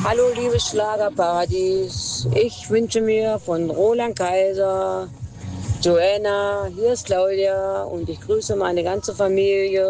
Hallo, liebes Schlagerparadies. Ich wünsche mir von Roland Kaiser, Joanna, hier ist Claudia und ich grüße meine ganze Familie.